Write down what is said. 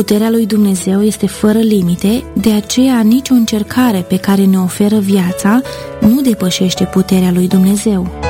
Puterea lui Dumnezeu este fără limite, de aceea nicio încercare pe care ne oferă viața nu depășește puterea lui Dumnezeu.